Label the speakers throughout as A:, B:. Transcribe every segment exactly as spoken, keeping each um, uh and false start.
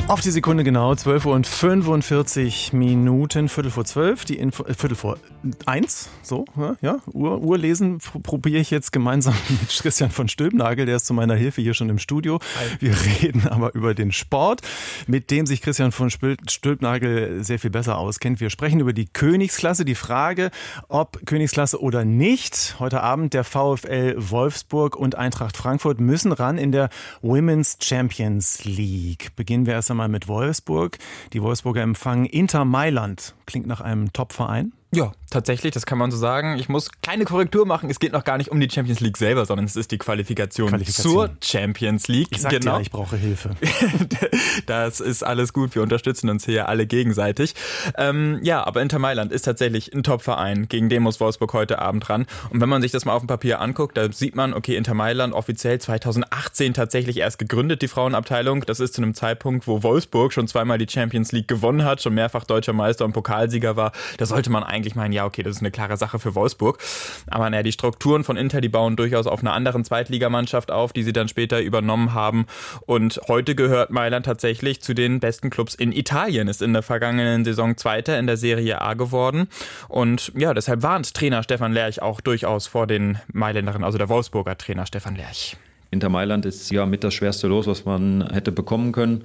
A: Auf die Sekunde genau, zwölf Uhr und fünfundvierzig Minuten, Viertel vor zwölf, die Info, äh, Viertel vor eins, so, ja, Uhr, Uhr lesen probiere ich jetzt gemeinsam mit Christian von Stülpnagel, der ist zu meiner Hilfe hier schon im Studio. Hi. Wir reden aber über den Sport, mit dem sich Christian von Stülpnagel sehr viel besser auskennt. Wir sprechen über die Königsklasse, die Frage, ob Königsklasse oder nicht. Heute Abend der VfL Wolfsburg und Eintracht Frankfurt müssen ran in der Women's Champions League. Beginnen wir erst einmal mit Wolfsburg. Die Wolfsburger empfangen Inter Mailand. Klingt nach einem Top-Verein.
B: Ja, tatsächlich, das kann man so sagen. Ich muss kleine Korrektur machen. Es geht noch gar nicht um die Champions League selber, sondern es ist die Qualifikation, Qualifikation. zur Champions League.
A: Ich sagte genau. Ja, ich brauche Hilfe.
B: Das ist alles gut. Wir unterstützen uns hier alle gegenseitig. Ähm, ja, aber Inter Mailand ist tatsächlich ein Top-Verein. Gegen den muss Wolfsburg heute Abend ran. Und wenn man sich das mal auf dem Papier anguckt, da sieht man, okay, Inter Mailand offiziell zweitausendachtzehn tatsächlich erst gegründet, die Frauenabteilung. Das ist zu einem Zeitpunkt, wo Wolfsburg schon zweimal die Champions League gewonnen hat, schon mehrfach deutscher Meister und Pokalsieger war. Da sollte man eigentlich meinen, ja, okay, das ist eine klare Sache für Wolfsburg. Aber naja, die Strukturen von Inter, die bauen durchaus auf einer anderen Zweitligamannschaft auf, die sie dann später übernommen haben. Und heute gehört Mailand tatsächlich zu den besten Clubs in Italien, ist in der vergangenen Saison Zweiter in der Serie A geworden. Und ja, deshalb warnt Trainer Stefan Lerch auch durchaus vor den Mailänderinnen, also der Wolfsburger Trainer Stefan Lerch.
C: Inter Mailand ist ja mit das schwerste Los, was man hätte bekommen können.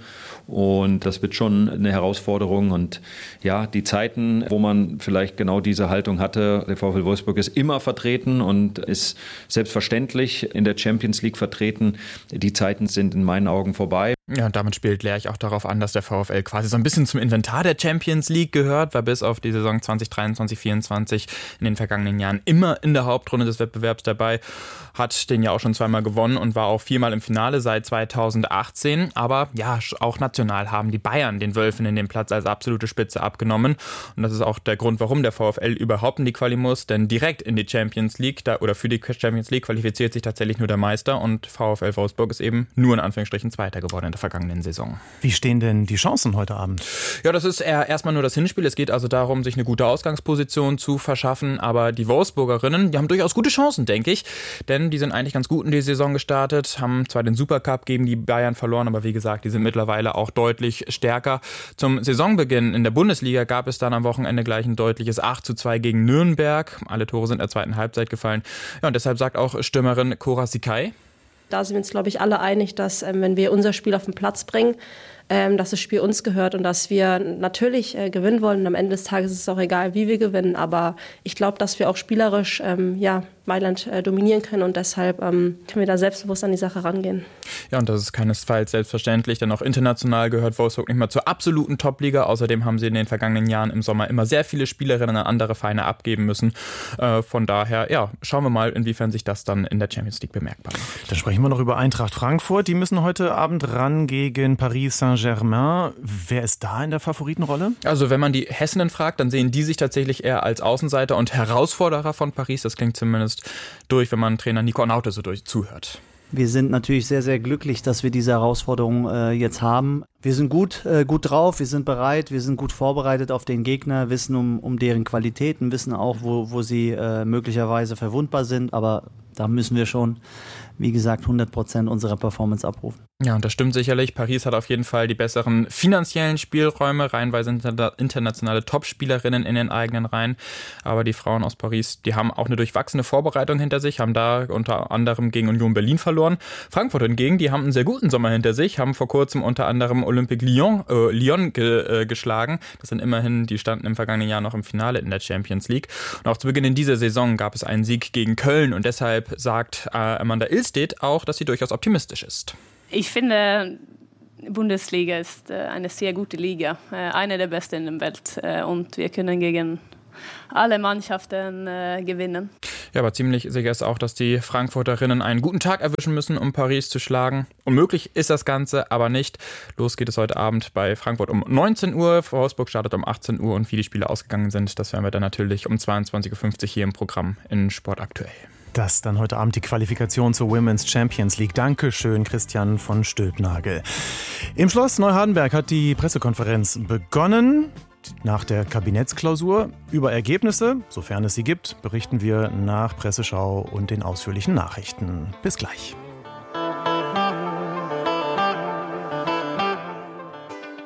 C: Und das wird schon eine Herausforderung. Und ja, die Zeiten, wo man vielleicht genau diese Haltung hatte, der VfL Wolfsburg ist immer vertreten und ist selbstverständlich in der Champions League vertreten. Die Zeiten sind in meinen Augen vorbei.
B: Ja, und damit spielt Lerch auch darauf an, dass der VfL quasi so ein bisschen zum Inventar der Champions League gehört, war bis auf die Saison zwanzig dreiundzwanzig vierundzwanzig in den vergangenen Jahren immer in der Hauptrunde des Wettbewerbs dabei, hat den ja auch schon zweimal gewonnen und war auch viermal im Finale seit zweitausendachtzehn. Aber ja, auch national haben die Bayern den Wölfinnen den Platz als absolute Spitze abgenommen. Und das ist auch der Grund, warum der VfL überhaupt in die Quali muss, denn direkt in die Champions League da, oder für die Champions League qualifiziert sich tatsächlich nur der Meister und VfL Wolfsburg ist eben nur in Anführungsstrichen Zweiter geworden in der vergangenen Saison.
A: Wie stehen denn die Chancen heute Abend?
B: Ja, das ist eher erstmal nur das Hinspiel. Es geht also darum, sich eine gute Ausgangsposition zu verschaffen. Aber die Wolfsburgerinnen, die haben durchaus gute Chancen, denke ich. Denn die sind eigentlich ganz gut in die Saison gestartet, haben zwar den Supercup gegen die Bayern verloren, aber wie gesagt, die sind mittlerweile auch deutlich stärker. Zum Saisonbeginn in der Bundesliga gab es dann am Wochenende gleich ein deutliches acht zu zwei gegen Nürnberg. Alle Tore sind in der zweiten Halbzeit gefallen. Ja, und deshalb sagt auch Stürmerin Cora Sikai:
D: Da sind wir uns, glaube ich, alle einig, dass ähm, wenn wir unser Spiel auf den Platz bringen, ähm, dass das Spiel uns gehört und dass wir natürlich äh, gewinnen wollen. Und am Ende des Tages ist es auch egal, wie wir gewinnen. Aber ich glaube, dass wir auch spielerisch ähm, ja, Mailand äh, dominieren können und deshalb ähm, können wir da selbstbewusst an die Sache rangehen.
B: Ja, und das ist keinesfalls selbstverständlich, denn auch international gehört Wolfsburg nicht mehr zur absoluten Top-Liga. Außerdem haben sie in den vergangenen Jahren im Sommer immer sehr viele Spielerinnen an andere Vereine abgeben müssen. Äh, von daher, ja, schauen wir mal, inwiefern sich das dann in der Champions League bemerkbar macht.
A: Dann sprechen wir noch über Eintracht Frankfurt. Die müssen heute Abend ran gegen Paris Saint-Germain. Wer ist da in der Favoritenrolle?
B: Also wenn man die Hessinnen fragt, dann sehen die sich tatsächlich eher als Außenseiter und Herausforderer von Paris. Das klingt zumindest durch, wenn man Trainer Nico Arnaute so durch zuhört.
E: Wir sind natürlich sehr, sehr glücklich, dass wir diese Herausforderung äh, jetzt haben. Wir sind gut, äh, gut drauf, wir sind bereit, wir sind gut vorbereitet auf den Gegner, wissen um, um deren Qualitäten, wissen auch, wo, wo sie äh, möglicherweise verwundbar sind, aber da müssen wir schon, wie gesagt, hundert Prozent unserer Performance abrufen.
B: Ja, und das stimmt sicherlich. Paris hat auf jeden Fall die besseren finanziellen Spielräume, reihenweise internationale Topspielerinnen in den eigenen Reihen. Aber die Frauen aus Paris, die haben auch eine durchwachsene Vorbereitung hinter sich, haben da unter anderem gegen Union Berlin verloren. Frankfurt hingegen, die haben einen sehr guten Sommer hinter sich, haben vor kurzem unter anderem Olympique Lyon, äh, Lyon ge, äh, geschlagen. Das sind immerhin, die standen im vergangenen Jahr noch im Finale in der Champions League. Und auch zu Beginn in dieser Saison gab es einen Sieg gegen Köln und deshalb sagt äh, Amanda Ilstedt auch, dass sie durchaus optimistisch ist.
F: Ich finde, Bundesliga ist äh, eine sehr gute Liga, äh, eine der besten in der Welt äh, und wir können gegen alle Mannschaften äh, gewinnen.
B: Ja, aber ziemlich sicher ist auch, dass die Frankfurterinnen einen guten Tag erwischen müssen, um Paris zu schlagen. Unmöglich ist das Ganze aber nicht. Los geht es heute Abend bei Frankfurt um neunzehn Uhr. Wolfsburg startet um achtzehn Uhr und wie die Spiele ausgegangen sind, das werden wir dann natürlich um zweiundzwanzig Uhr fünfzig hier im Programm in Sport aktuell.
A: Das dann heute Abend die Qualifikation zur Women's Champions League. Dankeschön, Christian von Stülpnagel. Im Schloss Neuhardenberg hat die Pressekonferenz begonnen. Nach der Kabinettsklausur über Ergebnisse, sofern es sie gibt, berichten wir nach Presseschau und den ausführlichen Nachrichten. Bis gleich.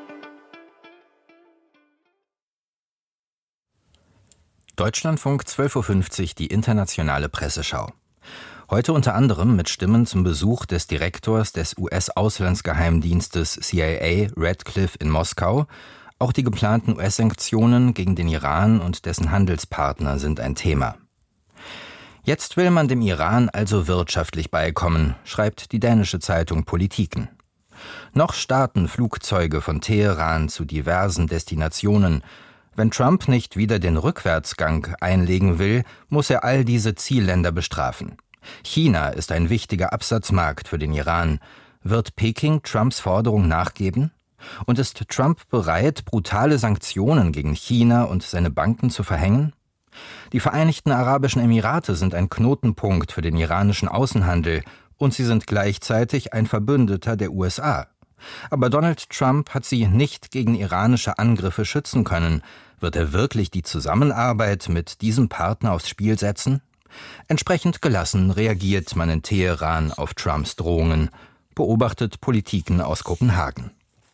G: Deutschlandfunk zwölf Uhr fünfzig, die internationale Presseschau. Heute unter anderem mit Stimmen zum Besuch des Direktors des U S-Auslandsgeheimdienstes C I A Radcliffe in Moskau. Auch die geplanten U S-Sanktionen gegen den Iran und dessen Handelspartner sind ein Thema. Jetzt will man dem Iran also wirtschaftlich beikommen, schreibt die dänische Zeitung Politiken. Noch starten Flugzeuge von Teheran zu diversen Destinationen. Wenn Trump nicht wieder den Rückwärtsgang einlegen will, muss er all diese Zielländer bestrafen. China ist ein wichtiger Absatzmarkt für den Iran. Wird Peking Trumps Forderung nachgeben? Und ist Trump bereit, brutale Sanktionen gegen China und seine Banken zu verhängen? Die Vereinigten Arabischen Emirate sind ein Knotenpunkt für den iranischen Außenhandel und sie sind gleichzeitig ein Verbündeter der U S A. Aber Donald Trump hat sie nicht gegen iranische Angriffe schützen können. Wird er wirklich die Zusammenarbeit mit diesem Partner aufs Spiel setzen? Entsprechend gelassen reagiert man in Teheran auf Trumps Drohungen, beobachtet Politiken aus Kopenhagen.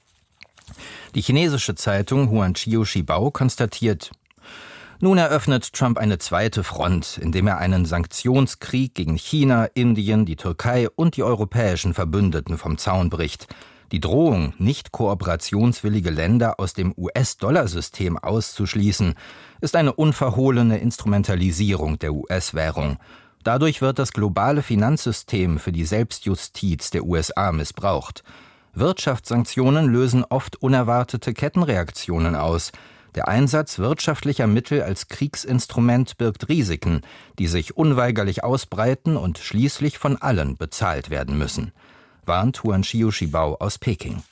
G: Die chinesische Zeitung Huanqiu Shibao konstatiert: Nun eröffnet Trump eine zweite Front, indem er einen Sanktionskrieg gegen China, Indien, die Türkei und die europäischen Verbündeten vom Zaun bricht. Die Drohung, nicht kooperationswillige Länder aus dem U S-Dollar-System auszuschließen, ist eine unverhohlene Instrumentalisierung der U S-Währung. Dadurch wird das globale Finanzsystem für die Selbstjustiz der U S A missbraucht. Wirtschaftssanktionen lösen oft unerwartete Kettenreaktionen aus. Der Einsatz wirtschaftlicher Mittel als Kriegsinstrument birgt Risiken, die sich unweigerlich ausbreiten und schließlich von allen bezahlt werden müssen, warnt Huanqiu Shibao aus Peking.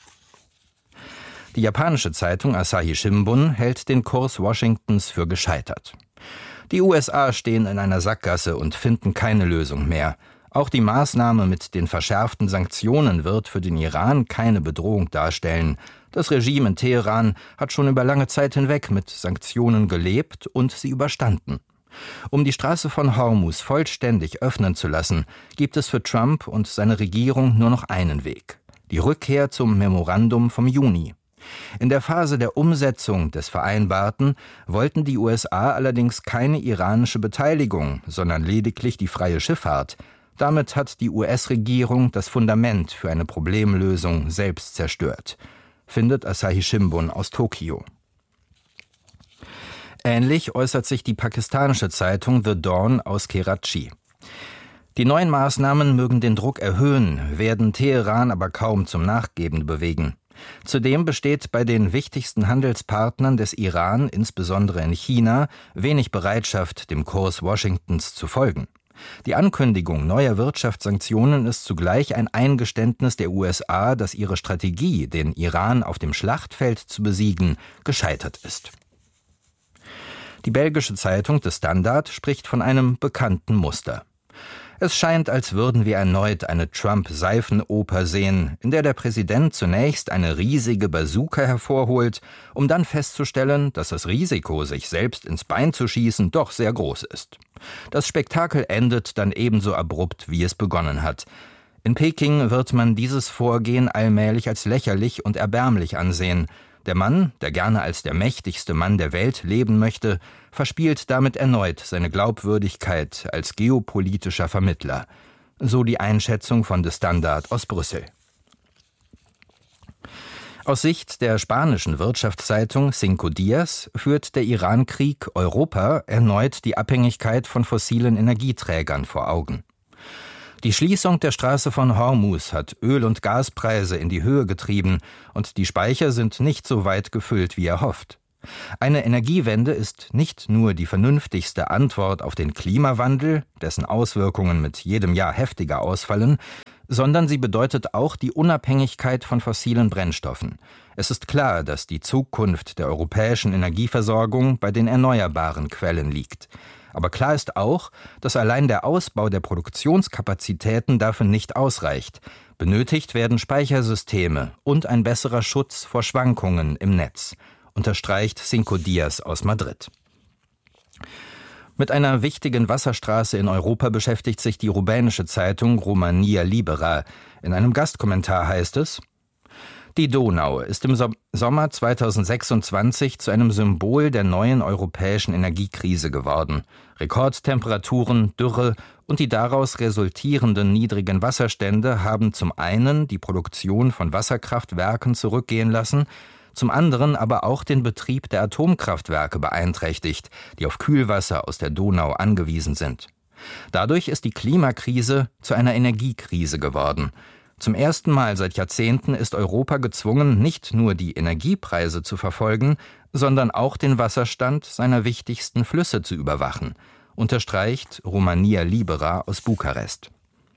G: Die japanische Zeitung Asahi Shimbun hält den Kurs Washingtons für gescheitert. Die U S A stehen in einer Sackgasse und finden keine Lösung mehr. Auch die Maßnahme mit den verschärften Sanktionen wird für den Iran keine Bedrohung darstellen. Das Regime in Teheran hat schon über lange Zeit hinweg mit Sanktionen gelebt und sie überstanden. Um die Straße von Hormuz vollständig öffnen zu lassen, gibt es für Trump und seine Regierung nur noch einen Weg: die Rückkehr zum Memorandum vom Juni. In der Phase der Umsetzung des Vereinbarten wollten die U S A allerdings keine iranische Beteiligung, sondern lediglich die freie Schifffahrt. Damit hat die U S-Regierung das Fundament für eine Problemlösung selbst zerstört, findet Asahi Shimbun aus Tokio. Ähnlich äußert sich die pakistanische Zeitung The Dawn aus Karachi. Die neuen Maßnahmen mögen den Druck erhöhen, werden Teheran aber kaum zum Nachgeben bewegen. Zudem besteht bei den wichtigsten Handelspartnern des Iran, insbesondere in China, wenig Bereitschaft, dem Kurs Washingtons zu folgen. Die Ankündigung neuer Wirtschaftssanktionen ist zugleich ein Eingeständnis der U S A, dass ihre Strategie, den Iran auf dem Schlachtfeld zu besiegen, gescheitert ist. Die belgische Zeitung The Standard spricht von einem bekannten Muster. Es scheint, als würden wir erneut eine Trump-Seifenoper sehen, in der der Präsident zunächst eine riesige Bazooka hervorholt, um dann festzustellen, dass das Risiko, sich selbst ins Bein zu schießen, doch sehr groß ist. Das Spektakel endet dann ebenso abrupt, wie es begonnen hat. In Peking wird man dieses Vorgehen allmählich als lächerlich und erbärmlich ansehen. Der Mann, der gerne als der mächtigste Mann der Welt leben möchte, verspielt damit erneut seine Glaubwürdigkeit als geopolitischer Vermittler. So die Einschätzung von The Standard aus Brüssel. Aus Sicht der spanischen Wirtschaftszeitung Cinco Días führt der Iran-Krieg Europa erneut die Abhängigkeit von fossilen Energieträgern vor Augen. Die Schließung der Straße von Hormuz hat Öl- und Gaspreise in die Höhe getrieben und die Speicher sind nicht so weit gefüllt, wie erhofft. Eine Energiewende ist nicht nur die vernünftigste Antwort auf den Klimawandel, dessen Auswirkungen mit jedem Jahr heftiger ausfallen, sondern sie bedeutet auch die Unabhängigkeit von fossilen Brennstoffen. Es ist klar, dass die Zukunft der europäischen Energieversorgung bei den erneuerbaren Quellen liegt. Aber klar ist auch, dass allein der Ausbau der Produktionskapazitäten dafür nicht ausreicht. Benötigt werden Speichersysteme und ein besserer Schutz vor Schwankungen im Netz, unterstreicht Cinco Días aus Madrid. Mit einer wichtigen Wasserstraße in Europa beschäftigt sich die rumänische Zeitung Romania Libera. In einem Gastkommentar heißt es: Die Donau ist im Sommer zweitausendsechsundzwanzig zu einem Symbol der neuen europäischen Energiekrise geworden. Rekordtemperaturen, Dürre und die daraus resultierenden niedrigen Wasserstände haben zum einen die Produktion von Wasserkraftwerken zurückgehen lassen, zum anderen aber auch den Betrieb der Atomkraftwerke beeinträchtigt, die auf Kühlwasser aus der Donau angewiesen sind. Dadurch ist die Klimakrise zu einer Energiekrise geworden. Zum ersten Mal seit Jahrzehnten ist Europa gezwungen, nicht nur die Energiepreise zu verfolgen, sondern auch den Wasserstand seiner wichtigsten Flüsse zu überwachen, unterstreicht Romania Libera aus Bukarest.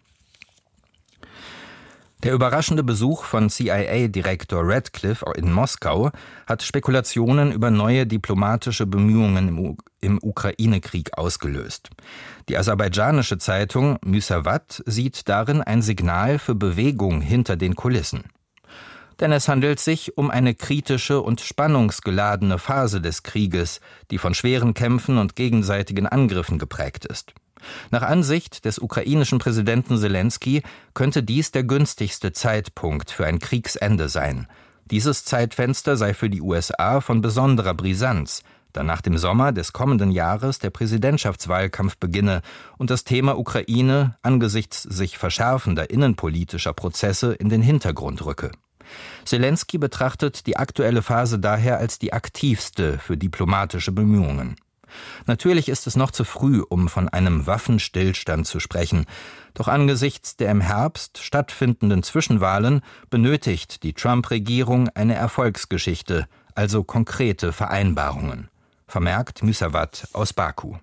G: Der überraschende Besuch von C I A-Direktor Radcliffe in Moskau hat Spekulationen über neue diplomatische Bemühungen im, U- im Ukraine-Krieg ausgelöst. Die aserbaidschanische Zeitung Müsavat sieht darin ein Signal für Bewegung hinter den Kulissen. Denn es handelt sich um eine kritische und spannungsgeladene Phase des Krieges, die von schweren Kämpfen und gegenseitigen Angriffen geprägt ist. Nach Ansicht des ukrainischen Präsidenten Selenskyj könnte dies der günstigste Zeitpunkt für ein Kriegsende sein. Dieses Zeitfenster sei für die U S A von besonderer Brisanz, da nach dem Sommer des kommenden Jahres der Präsidentschaftswahlkampf beginne und das Thema Ukraine angesichts sich verschärfender innenpolitischer Prozesse in den Hintergrund rücke. Selenskyj betrachtet die aktuelle Phase daher als die aktivste für diplomatische Bemühungen. Natürlich ist es noch zu früh, um von einem Waffenstillstand zu sprechen. Doch angesichts der im Herbst stattfindenden Zwischenwahlen benötigt die Trump-Regierung eine Erfolgsgeschichte, also konkrete Vereinbarungen, vermerkt Müsavat aus Baku.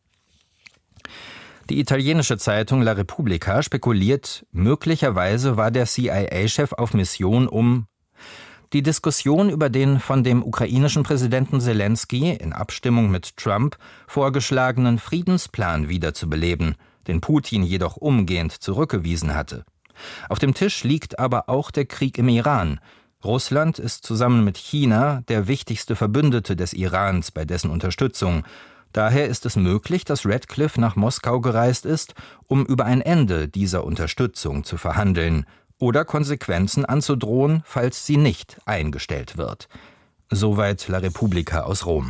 G: Die italienische Zeitung La Repubblica spekuliert, möglicherweise war der C I A-Chef auf Mission, um die Diskussion über den von dem ukrainischen Präsidenten Selenskyj in Abstimmung mit Trump vorgeschlagenen Friedensplan wiederzubeleben, den Putin jedoch umgehend zurückgewiesen hatte. Auf dem Tisch liegt aber auch der Krieg im Iran. Russland ist zusammen mit China der wichtigste Verbündete des Irans bei dessen Unterstützung. Daher ist es möglich, dass Radcliffe nach Moskau gereist ist, um über ein Ende dieser Unterstützung zu verhandeln oder Konsequenzen anzudrohen, falls sie nicht eingestellt wird. Soweit La Repubblica aus Rom.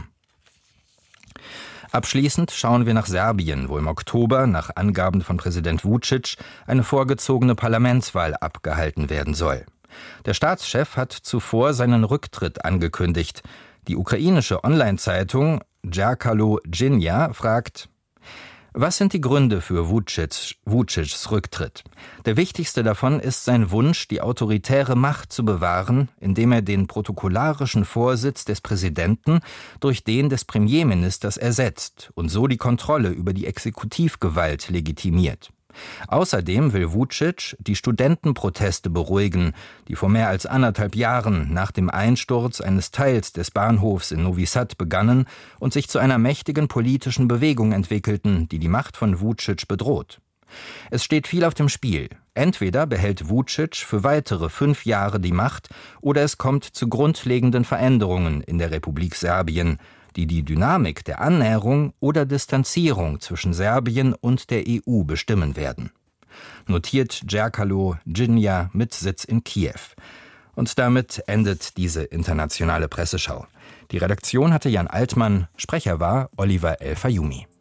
G: Abschließend schauen wir nach Serbien, wo im Oktober nach Angaben von Präsident Vučić eine vorgezogene Parlamentswahl abgehalten werden soll. Der Staatschef hat zuvor seinen Rücktritt angekündigt. Die ukrainische Online-Zeitung Zerkalo Dzinja fragt: Was sind die Gründe für Vučić, Vučićs Rücktritt? Der wichtigste davon ist sein Wunsch, die autoritäre Macht zu bewahren, indem er den protokollarischen Vorsitz des Präsidenten durch den des Premierministers ersetzt und so die Kontrolle über die Exekutivgewalt legitimiert. Außerdem will Vučić die Studentenproteste beruhigen, die vor mehr als anderthalb Jahren nach dem Einsturz eines Teils des Bahnhofs in Novi Sad begannen und sich zu einer mächtigen politischen Bewegung entwickelten, die die Macht von Vučić bedroht. Es steht viel auf dem Spiel. Entweder behält Vučić für weitere fünf Jahre die Macht oder es kommt zu grundlegenden Veränderungen in der Republik Serbien, die die Dynamik der Annäherung oder Distanzierung zwischen Serbien und der E U bestimmen werden. Notiert Zerkalo Dzinja mit Sitz in Kiew. Und damit endet diese internationale Presseschau. Die Redaktion hatte Jan Altmann, Sprecher war Oliver El Fayumi.